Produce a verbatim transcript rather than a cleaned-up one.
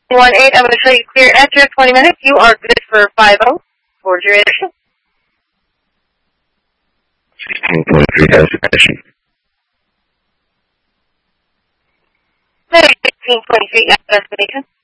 one eight, I'm going to show you clear after twenty minutes. You are good for five oh for duration. sixteen point three destination. sixteen point three destination.